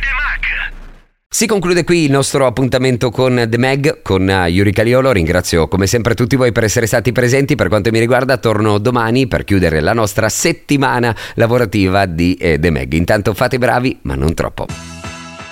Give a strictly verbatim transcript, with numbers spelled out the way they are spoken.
Si conclude qui il nostro appuntamento con The Mag, con Yuri Caliolo. Ringrazio come sempre tutti voi per essere stati presenti. Per quanto mi riguarda torno domani per chiudere la nostra settimana lavorativa di eh, The Mag. Intanto fate bravi, ma non troppo.